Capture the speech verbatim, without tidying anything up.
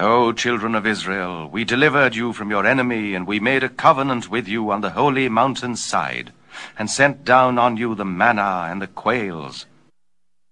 O children of Israel, we delivered you from your enemy, and we made a covenant with you on the holy mountain's side, and sent down on you the manna and the quails,